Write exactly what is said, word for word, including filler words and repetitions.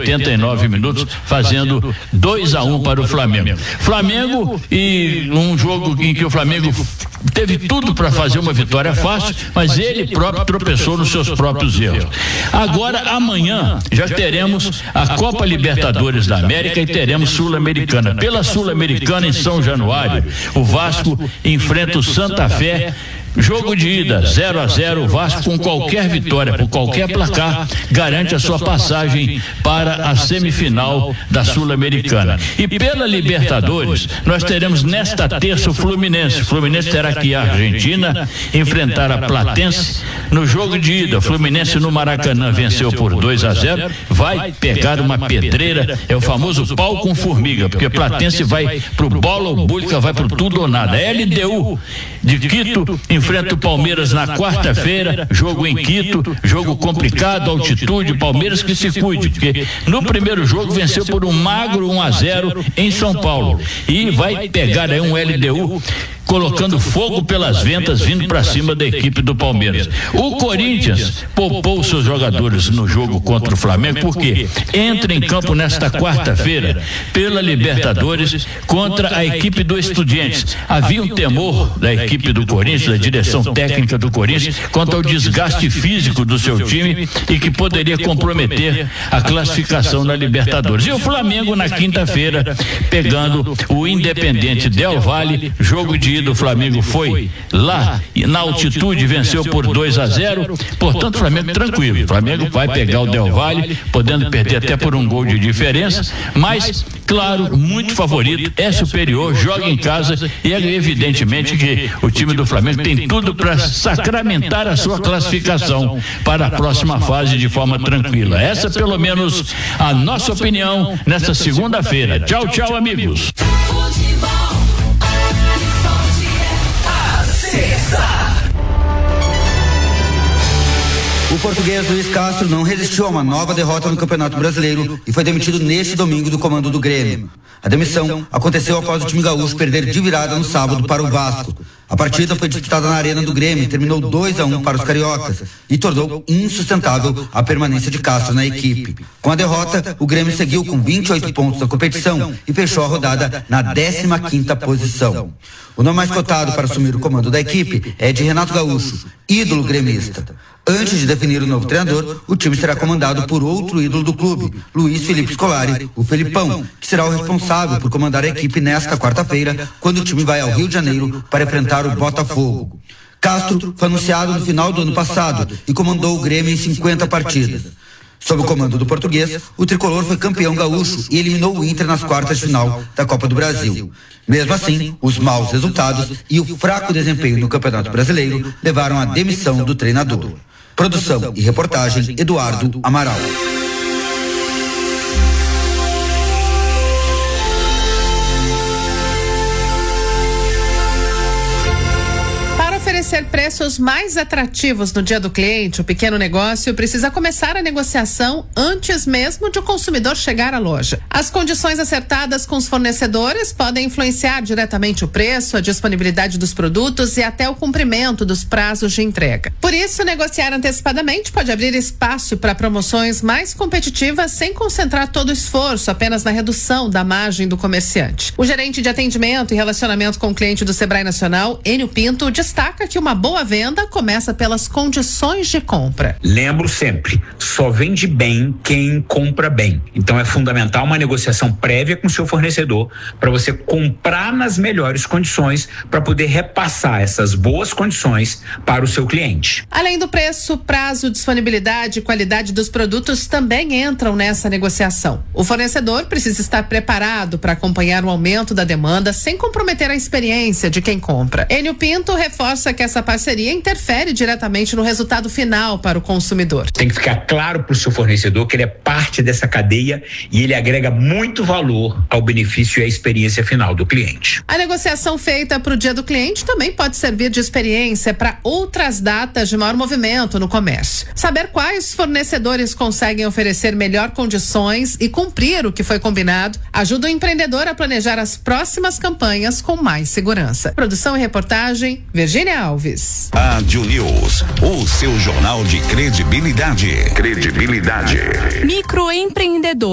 oitenta e nove minutos, fazendo dois a um para o Flamengo. Flamengo e um jogo em que o Flamengo teve tudo para fazer uma vitória fácil, mas ele próprio tropeçou nos seus próprios erros. Agora, amanhã, já teremos a Copa Libertadores da América e teremos Sul-Americana. Pela Sul-Americana, em São Januário, o Vasco enfrenta o Santa Fé. Jogo de ida, zero a zero, o Vasco com qualquer vitória, por qualquer placar, garante a sua passagem para a semifinal da Sul-Americana. E pela Libertadores, nós teremos nesta terça o Fluminense. O Fluminense terá que ir à Argentina enfrentar a Platense. No jogo de ida, o Fluminense no Maracanã venceu por dois a zero, vai pegar uma pedreira, é o famoso pau com formiga, porque Platense vai pro bola ou bulca, vai pro tudo ou nada. L D U de Quito enfrenta o Palmeiras na quarta-feira, jogo em Quito, jogo complicado, altitude, Palmeiras que se cuide, porque no primeiro jogo venceu por um magro um a zero em São Paulo e vai pegar aí um L D U colocando fogo pelas ventas, vindo para cima da equipe do Palmeiras. O Corinthians poupou seus jogadores no jogo contra o Flamengo, porque entra em campo nesta quarta-feira pela Libertadores contra a equipe do Estudiantes. Havia um temor da equipe do Corinthians, da direção técnica do Corinthians, quanto ao desgaste físico do seu time e que poderia comprometer a classificação na Libertadores. E o Flamengo na quinta-feira pegando o Independente Del Valle, jogo de ida, o Flamengo foi lá e na altitude venceu por dois a zero, portanto, Flamengo tranquilo. O Flamengo vai pegar o Del Valle, podendo perder até por um gol de diferença, mas, claro, muito favorito, é superior, joga em casa e é evidentemente que o time do Flamengo tem tudo para sacramentar a sua classificação para a próxima fase de forma tranquila. Essa, pelo menos, a nossa opinião nesta segunda-feira. Tchau, tchau, amigos. O português Luiz Castro não resistiu a uma nova derrota no Campeonato Brasileiro e foi demitido neste domingo do comando do Grêmio. A demissão aconteceu após o time gaúcho perder de virada no sábado para o Vasco. A partida foi disputada na Arena do Grêmio e terminou dois a um para os cariocas e tornou insustentável a permanência de Castro na equipe. Com a derrota, o Grêmio seguiu com vinte e oito pontos na competição e fechou a rodada na décima quinta posição. O nome mais cotado para assumir o comando da equipe é de Renato Gaúcho, ídolo gremista. Antes de definir o novo treinador, o time será comandado por outro ídolo do clube, Luiz Felipe Scolari, o Felipão, que será o responsável por comandar a equipe nesta quarta-feira, quando o time vai ao Rio de Janeiro para enfrentar o Botafogo. Castro foi anunciado no final do ano passado e comandou o Grêmio em cinquenta partidas. Sob o comando do português, o tricolor foi campeão gaúcho e eliminou o Inter nas quartas de final da Copa do Brasil. Mesmo assim, os maus resultados e o fraco desempenho no Campeonato Brasileiro levaram à demissão do treinador. Produção e reportagem, Eduardo Amaral. Oferecer preços mais atrativos no Dia do Cliente, o pequeno negócio precisa começar a negociação antes mesmo de o consumidor chegar à loja. As condições acertadas com os fornecedores podem influenciar diretamente o preço, a disponibilidade dos produtos e até o cumprimento dos prazos de entrega. Por isso, negociar antecipadamente pode abrir espaço para promoções mais competitivas sem concentrar todo o esforço apenas na redução da margem do comerciante. O gerente de atendimento e relacionamento com o cliente do Sebrae Nacional, Enio Pinto, destaca que uma boa venda começa pelas condições de compra. Lembro sempre, só vende bem quem compra bem. Então é fundamental uma negociação prévia com o seu fornecedor para você comprar nas melhores condições para poder repassar essas boas condições para o seu cliente. Além do preço, prazo, disponibilidade e qualidade dos produtos também entram nessa negociação. O fornecedor precisa estar preparado para acompanhar o aumento da demanda sem comprometer a experiência de quem compra. Enio Pinto reforça que essa parceria interfere diretamente no resultado final para o consumidor. Tem que ficar claro para o seu fornecedor que ele é parte dessa cadeia e ele agrega muito valor ao benefício e à experiência final do cliente. A negociação feita para o Dia do Cliente também pode servir de experiência para outras datas de maior movimento no comércio. Saber quais fornecedores conseguem oferecer melhor condições e cumprir o que foi combinado ajuda o empreendedor a planejar as próximas campanhas com mais segurança. Produção e reportagem, Virgínia Alves. Rádio News, o seu jornal de credibilidade. Credibilidade. Microempreendedor.